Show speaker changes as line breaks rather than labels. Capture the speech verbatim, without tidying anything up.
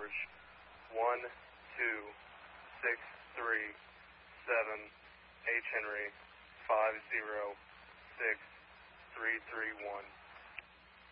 George, one two six three seven H Henry, five zero six three three one.